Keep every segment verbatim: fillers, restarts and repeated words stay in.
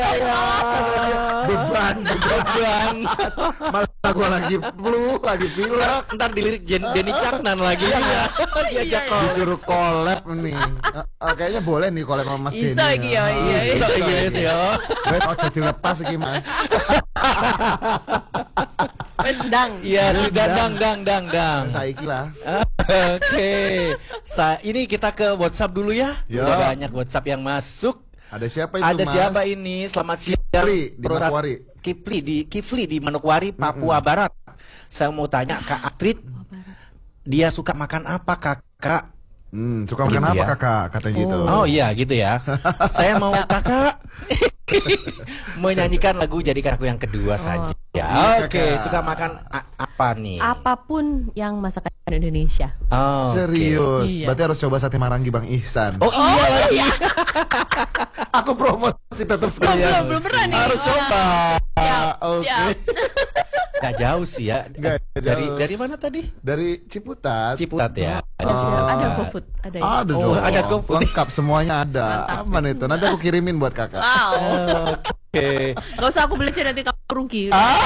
ya. Beban, beban. Malah gue lagi flu, lagi pilek. Ntar dilirik Jen, Denny Caknan lagi ya. Diajak collab. Disuruh collab nih. Uh, uh, kayaknya boleh nih collab sama Mas Denny. Iso iki ya, iya. Iso iki wis ya. Wes ojo dilepas iki Mas. Wes dang. Iya, sudah dang dang dang dang. Saiki lah. Oke. Sa ini kita ke WhatsApp dulu ya. Ya. Udah banyak WhatsApp yang masuk. Ada siapa itu Ada Mas? siapa ini? Selamat siang. Kipli di Perusahaan- Manokwari. Kipli di Kifli di Manokwari, Papua Barat. Saya mau tanya Kak Astrid, dia suka makan apa Kakak? Hmm, suka makan Gitu apa ya. Kakak? Katanya gitu. Oh iya gitu ya. Saya mau Kakak menyanyikan lagu Jadikan Aku Yang Kedua saja. Iya, Oke, Kakak. suka makan a- apa nih? Apapun yang masakan Indonesia. Oh, oke. Serius. Iya. Berarti harus coba sate marangi Bang Ihsan. Oh iya lagi. Aku promosi tetap Belum, sekalian. belum, belum pernah nih. Harus Wah. coba. Siap, Oke. siap. Gak jauh sih ya. Nggak Dari jauh. dari mana tadi? Dari Ciputat. Ciputat ya. Oh. Ada GoFood, ada ya. Ada Oh, dong. ada GoFood. Lengkap semuanya ada. Mantap. Aman itu. Nanti aku kirimin buat Kakak. Wow. Oke. Gak usah aku beli nanti kamu rugi.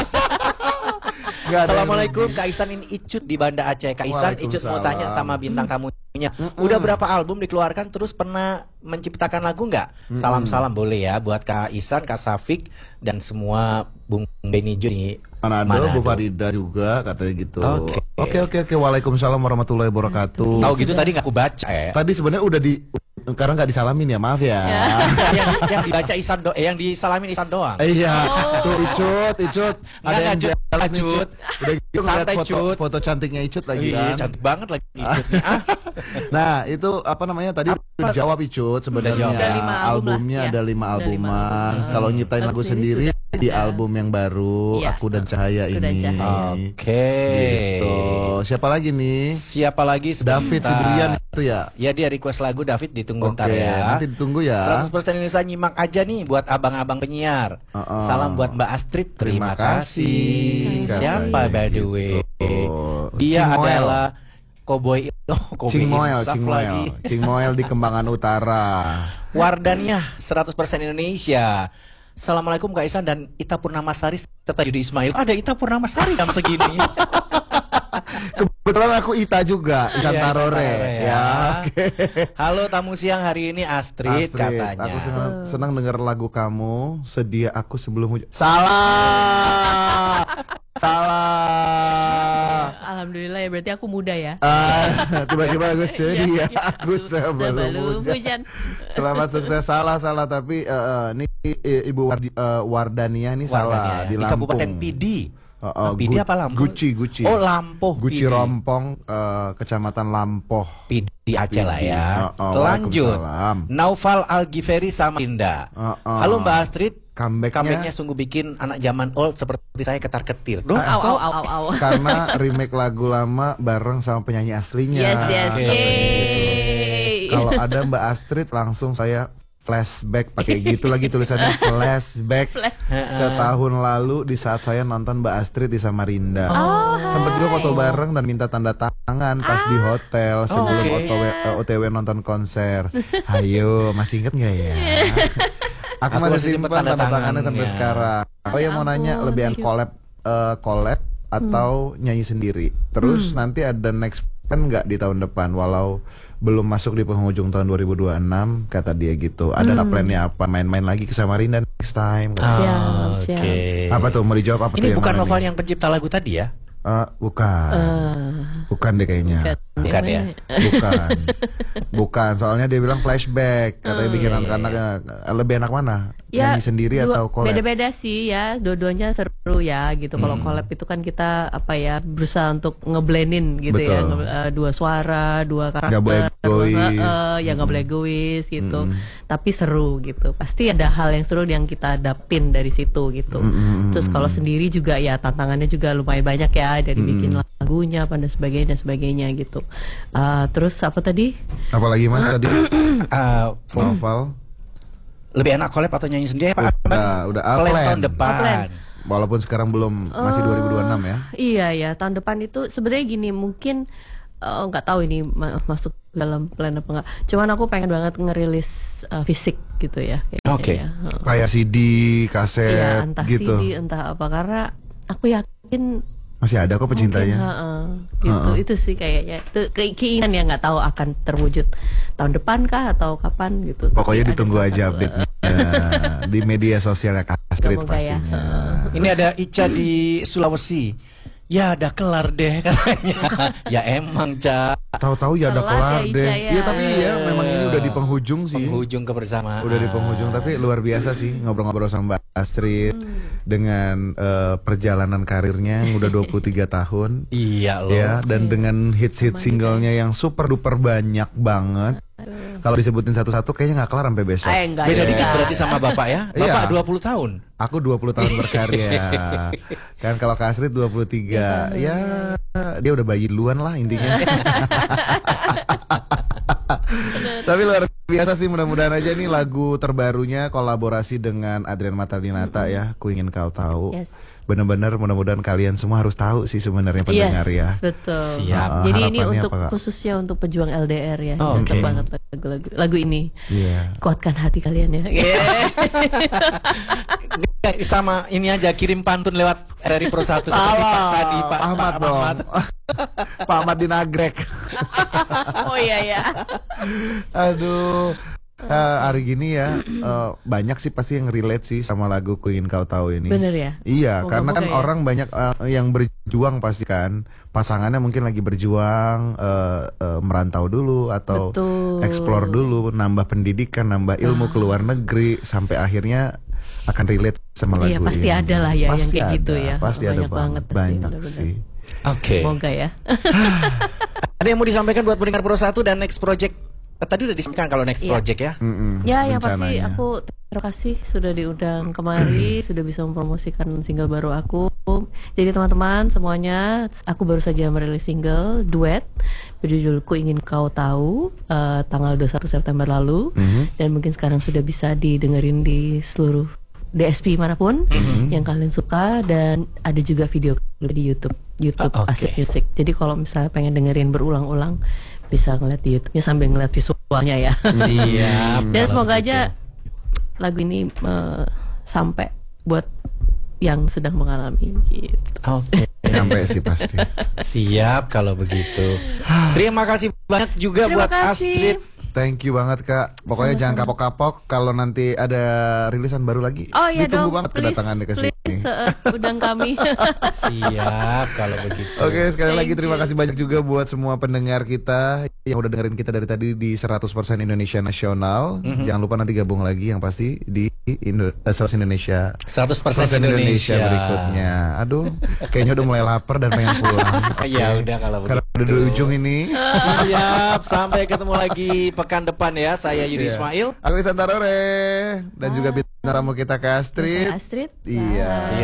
Nggak ada Assalamualaikum yang Kak Isan, ini Icut di Banda Aceh. Kak Isan, Icut mau Waalaikumsalam. tanya sama bintang tamunya, udah berapa album dikeluarkan, terus pernah menciptakan lagu nggak? Salam-salam boleh ya buat Kak Isan, Kak Safik, dan semua Bung Benny Ju di Manado, Manado. Bu Farida juga katanya gitu. Oke. Oke oke oke. Waalaikumsalam warahmatullahi wabarakatuh. Tahu gitu tadi nggak aku baca ya. Tadi sebenarnya udah di karena nggak disalamin ya, maaf ya. yang, yang dibaca Isan do, eh, yang disalamin Isan doang. Eh, Iya, tuh Icut, Icut. Nggak, nggak, Cut. jealous nih, Cut. Udah gitu ngeliat Santai, foto, Cut. foto cantiknya Icut lagi Iya, kan. cantik banget lagi Icut nih. Ah, Nah, itu apa namanya tadi udah jawab Icut sebenarnya. Udah jawab. Ada lima album Albumnya lah, ya. ada lima Ada lima albuman. album. Kalau nyiptain Aku lagu sendiri sendiri sudah di ada. album yang baru, Iya. Aku dan Cahaya Aku dan ini. Cahaya. Oke. Gitu. Siapa lagi nih? Siapa lagi? David Sebentar. Sibrian itu ya. Ya dia request lagu David, ditunggu Oke, ntar ya. nanti ditunggu ya. seratus persen Indonesia nyimak aja nih buat abang-abang penyiar. Uh-uh. Salam buat Mbak Astrid. Terima, Terima kasih. kasih. Siapa Katanya by the gitu. way? Dia Cing Moel. adalah Cowboy oh, Cowboy Cing Moel, Insaf Cing lagi. Moel, Cing Moel di Kembangan Utara. Wardania seratus persen Indonesia. Assalamualaikum Kak Isan dan Ita Purnamasari serta Yudi Ismail. Ada Ita Purnamasari jam segini. Kebetulan aku Ita juga, Isan Iya, Tarore Tarore, ya. ya. Oke. Halo tamu siang hari ini Astrid, Astrid, katanya. aku senang, senang dengar lagu kamu. Sedia aku sebelum hujan. Salah, salah. Alhamdulillah ya, berarti aku muda ya. Ah, tiba-tiba aku sedia aku sebelum, Sebelum hujan. hujan. Selamat sukses. Salah, salah. Tapi eh, eh, ini eh, Ibu Wardi, eh, Wardania ini Wardania, salah di di Lampung. Kabupaten Pidi. Oh, oh, Pidi Gu- apa Lampung? Guci, Guci. Oh, Lampoh. Guci Pidi. Rompong, eh, Kecamatan Lampoh. Pidi Aceh lah ya. Oh, oh, Lanjut. Waalaikumsalam. Naufal Al-Ghifari sama Linda. Oh, oh. Halo Mbak Astrid. Comebacknya, Comebacknya sungguh bikin anak zaman old seperti saya ketar-ketir. Duh, Au, au, kok au, au, au. karena remake lagu lama bareng sama penyanyi aslinya. Yes, yes, Oke. yeay. Kalau ada Mbak Astrid langsung saya flashback pakai gitu lagi tulisannya flashback Flash. ke tahun lalu di saat saya nonton Mbak Astrid di Samarinda. Oh, Sempat juga hai. foto bareng dan minta tanda tangan pas di hotel sebelum Oke. O T W, eh, O T W nonton konser. Hayo, masih inget nggak ya? Aku, Aku masih masih simpan simpen tanda tanda tangannya sampai tangannya. sekarang. Oh ya mau ampun, nanya lebihan thank you. collab eh, collab atau nyanyi sendiri. Terus nanti ada next plan nggak di tahun depan walau belum masuk di penghujung tahun dua ribu dua puluh enam kata dia gitu. Ada nggak plannya apa? Main-main lagi ke Samarinda next time? Ah, Siap, siap. Oke. Apa tuh mau dijawab apa tuh Ini yang bukan mana Noval nih? yang pencipta lagu tadi ya? Eh, bukan. Eh, Bukan deh kayaknya. bukan. Bukan ya? Bukan. Bukan, soalnya dia bilang flashback. Katanya bikin iya, anak-anak eh, lebih enak mana? Ya, Nyanyi sendiri dua- atau collab? beda-beda sih ya, dua-duanya seru ya gitu. Kalau Hmm. collab itu kan kita apa ya berusaha untuk ngeblendin gitu ya, Betul. nge- eh, dua suara, dua karakter, Nggak boleh egois. Eh, eh, ya nggak boleh egois gitu. Tapi seru gitu. Pasti ada hal yang seru yang kita dapin dari situ gitu. Terus kalau sendiri juga ya tantangannya juga lumayan banyak ya dari bikin lagunya, apa dan sebagainya dan sebagainya gitu. Eh, terus apa tadi? Apalagi Mas tadi? Ah, Novel. lebih enak collab atau nyanyi sendiri apa? Udah, udah Plan plan. tahun depan. Oh, plan. Walaupun sekarang belum masih dua ribu dua puluh enam ya. Iya ya, tahun depan itu sebenarnya gini, mungkin eh, nggak tahu ini ma- masuk dalam plan apa enggak. Cuman aku pengen banget ngerilis uh, fisik gitu ya. Oke. Ya. Heeh. Kayak C D, kaset Iya, entah gitu. C D, entah apa, karena aku yakin Masih ada kok pecintanya. mungkin, heeh, gitu. Heeh. Itu sih kayaknya itu ke- keinginan yang nggak tahu akan terwujud tahun depan kah atau kapan gitu. Pokoknya Tapi ada ditunggu salah aja satu, update-nya di media sosialnya Kak Astrid Semoga ya. pastinya. Ini ada Ica di Sulawesi. Ya udah kelar deh katanya. Ya emang Ca. Tahu-tahu ya ada Telat kelar ya, deh. Ica, ya. Iya tapi ya memang ini udah di penghujung sih. Penghujung kebersamaan. Udah di penghujung tapi luar biasa sih ngobrol-ngobrol sama Mbak Astrid dengan eh, perjalanan karirnya yang udah dua puluh tiga tahun. Iya loh. Ya, dan dengan hits-hits singlenya yang super duper banyak banget. Kalau disebutin satu-satu kayaknya nggak kelar sampai besok. Eh, enggak, Beda ya. dikit berarti sama Bapak ya. Bapak Iya. dua puluh tahun. Aku dua puluh tahun berkarya. Kan kalau Kak Astrid dua puluh tiga. Ya, dia udah bayi duluan lah intinya. Tapi luar biasa sih, mudah-mudahan aja nih lagu terbarunya kolaborasi dengan Adrian Matalinata ya, Ku Ingin Kau Tahu. Yes. Benar-benar mudah-mudahan kalian semua harus tahu sih sebenarnya pendengar ya. Yes, betul. Siap. Ah, Jadi ini harapannya untuk apa, Kak? khususnya untuk pejuang L D R ya. Oh, Cocok oke. banget lagu-lagu lagu ini. Iya. Kuatkan hati kalian ya. Nggak, sama ini aja kirim pantun lewat dari Pro satu seperti Pak tadi Pak Ahmad Pak dong. Ahmad. Pak Ahmad di Nagrek. Oh iya ya. Aduh. Eh, hari gini ya eh, banyak sih pasti yang relate sih sama lagu Ku Ingin Kau Tahu ini. Bener ya? Iya, Moga-moga karena kan ya. orang banyak eh, yang berjuang pasti kan. Pasangannya mungkin lagi berjuang eh, eh, merantau dulu atau Betul. explore dulu, nambah pendidikan, nambah ilmu ke luar negeri sampai akhirnya akan relate sama lagu Iya, pasti ini. ada lah ya yang Pasti kayak gitu ada, ya. Pasti Banyak ada banget, banget pasti, banyak benar-benar. sih. Oke. Semoga ya. Ada yang mau disampaikan buat pendengar Pro satu dan next project? Eh, tadi udah disampaikan kalau next Iya. project ya. Mm-mm, Ya, yang pasti rencananya. aku terima kasih sudah diundang kemari, sudah bisa mempromosikan single baru aku. Jadi teman-teman semuanya, aku baru saja merilis single duet berjudul Ku Ingin Kau Tahu eh, tanggal dua puluh satu September lalu, Mhm. dan mungkin sekarang sudah bisa didengerin di seluruh D S P manapun yang kalian suka, dan ada juga video klip di YouTube YouTube Ah, oke. Astrid Music. Jadi kalau misalnya pengen dengerin berulang-ulang bisa ngeliat di YouTube-nya sambil ngeliat visualnya ya. Siap. Dan Kalau semoga begitu. aja lagu ini eh, sampai buat yang sedang mengalami gitu. Oke. Nyampe sih pasti. Siap kalau begitu. Terima kasih banyak juga Terima buat kasih. Astrid. Thank you banget Kak. Pokoknya jangan kapok-kapok kalau nanti ada rilisan baru lagi. Oh iya Ditunggu dong, banget please, kedatangannya ke sini. please, eh, undang kami. Siap kalau begitu. Oke, sekali Thank lagi terima you. kasih banyak juga buat semua pendengar kita yang udah dengerin kita dari tadi di seratus persen Indonesia Nasional. Jangan lupa nanti gabung lagi yang pasti di Indo eh, seratus Indonesia. seratus persen Indonesia. Indonesia. berikutnya. Aduh, kayaknya udah mulai lapar dan pengen pulang. Ya udah kalau Karena begitu. udah di ujung ini. Siap, sampai ketemu lagi pekan depan ya. Saya Yudi Iya. Ismail. Aku Isan Tarore dan juga bintang tamu kita Kak Astrid. Saya Astrid. Iya. See you